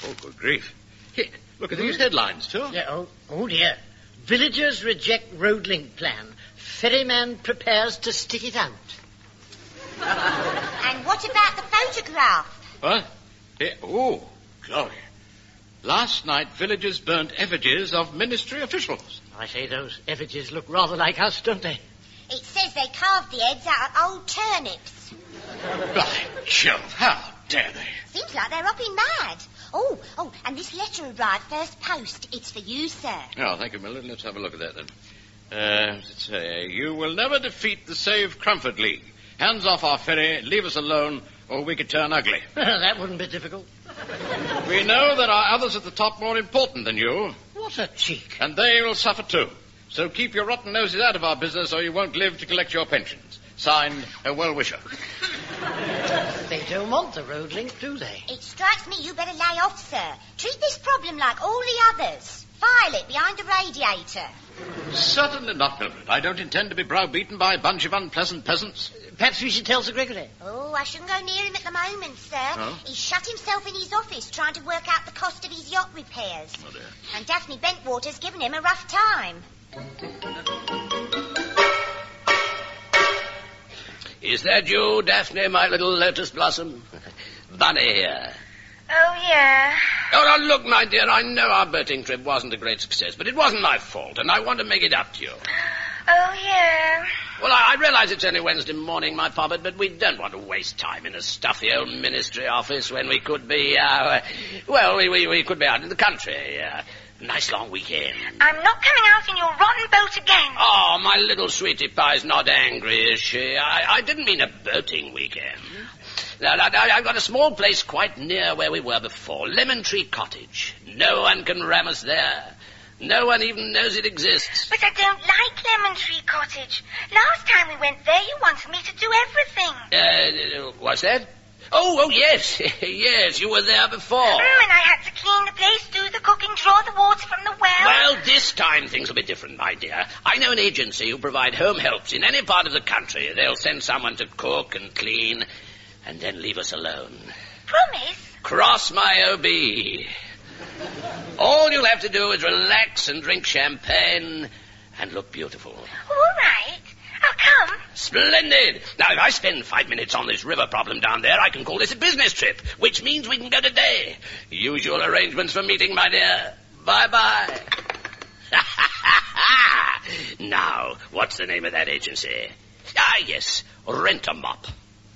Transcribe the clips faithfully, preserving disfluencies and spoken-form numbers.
Oh, good grief. Here, look at these headlines, too. Yeah, oh, oh, dear. Villagers reject road link plan. Ferryman prepares to stick it out. And what about the photograph? What? Yeah, oh, golly. Last night, villagers burnt effigies of ministry officials. I say, those effigies look rather like us, don't they? It says they carved the heads out of old turnips. By Jove, how dare they? Seems like they're up in mad. Oh, oh, and this letter arrived first post. It's for you, sir. Oh, thank you, Mildred. Let's have a look at that, then. Uh, let's say, you will never defeat the Save Crumford League. Hands off our ferry, leave us alone, or we could turn ugly. That wouldn't be difficult. We know there are others at the top more important than you. What a cheek. And they will suffer too. So keep your rotten noses out of our business, or you won't live to collect your pensions. Signed, a well-wisher. They don't want the road link, do they? It strikes me you better lay off, sir. Treat this problem like all the others. File it behind a radiator. Certainly not, Mildred. I don't intend to be browbeaten by a bunch of unpleasant peasants. Perhaps we should tell Sir Gregory. Oh, I shouldn't go near him at the moment, sir. Oh? He's shut himself in his office trying to work out the cost of his yacht repairs. Oh, dear. And Daphne Bentwater's given him a rough time. Is that you, Daphne, my little lotus blossom? Bunny here. Oh, yeah. Oh, now, look, my dear, I know our boating trip wasn't a great success, but it wasn't my fault, and I want to make it up to you. Oh, yeah. Well, I, I realize it's only Wednesday morning, my poppet, but we don't want to waste time in a stuffy old ministry office when we could be, uh, well, we, we, we could be out in the country. Uh, nice long weekend. I'm not coming out in your rotten boat again. Oh, my little sweetie pie's not angry, is she? I, I didn't mean a boating weekend. Now, now, now, I've got a small place quite near where we were before, Lemon Tree Cottage. No one can ram us there. No one even knows it exists. But I don't like Lemon Tree Cottage. Last time we went there, you wanted me to do everything. Uh, what's that? Oh, oh, yes. Yes, you were there before. Mm, and I had to clean the place, do the cooking, draw the water from the well. Well, this time things will be different, my dear. I know an agency who provide home helps in any part of the country. They'll send someone to cook and clean and then leave us alone. Promise? Cross my O B. All you'll have to do is relax and drink champagne and look beautiful. All right. I'll come. Splendid. Now, if I spend five minutes on this river problem down there, I can call this a business trip, which means we can go today. Usual arrangements for meeting, my dear. Bye-bye. Now, what's the name of that agency? Ah, yes, Rent-A-Mop.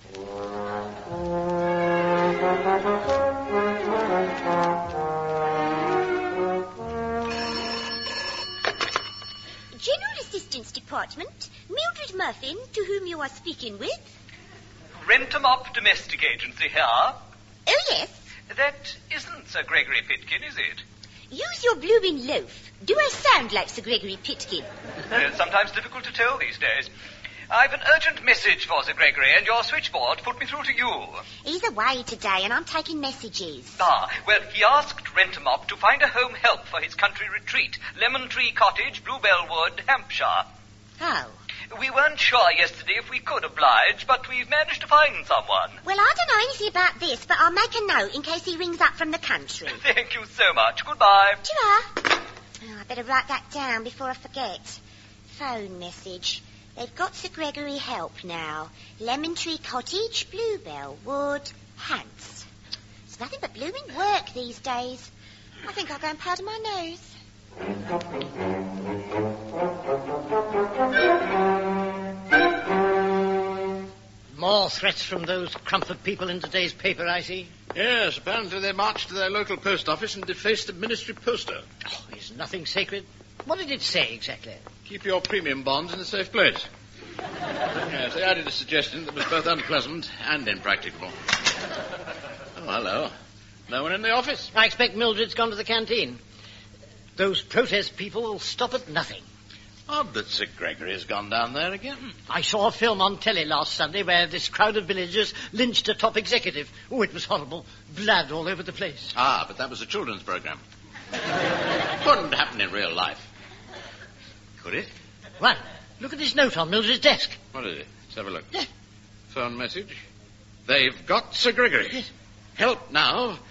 General Assistance Department, Mildred Muffin, to whom you are speaking with. Rent-A-Mop Domestic Agency here. Oh, yes. That isn't Sir Gregory Pitkin, is it? Use your blooming loaf. Do I sound like Sir Gregory Pitkin? It's sometimes difficult to tell these days. I've an urgent message for Sir Gregory, and your switchboard put me through to you. He's away today, and I'm taking messages. Ah, well, he asked Rent-A-Mop to find a home help for his country retreat, Lemon Tree Cottage, Bluebell Wood, Hampshire. Oh. We weren't sure yesterday if we could oblige, but we've managed to find someone. Well, I don't know anything about this, but I'll make a note in case he rings up from the country. Thank you so much. Goodbye. Ta-ra. Oh, I better write that down before I forget. Phone message. They've got Sir Gregory help now. Lemon Tree Cottage, Bluebell Wood, Hants. It's nothing but blooming work these days. I think I'll go and powder my nose. More threats from those Crumford people in today's paper, I see. Yes, apparently they marched to their local post office and defaced a ministry poster. Oh, is nothing sacred? What did it say exactly? Keep your premium bonds in a safe place. Yes, they added a suggestion that was both unpleasant and impracticable. Oh, hello. No one in the office? I expect Mildred's gone to the canteen. Those protest people will stop at nothing. Odd that Sir Gregory has gone down there again. I saw a film on telly last Sunday where this crowd of villagers lynched a top executive. Oh, it was horrible. Blood all over the place. Ah, but that was a children's program. Couldn't happen in real life. Could it? Well, look at this note on Mildred's desk. What is it? Let's have a look. Phone message. They've got Sir Gregory. Yes. Help now.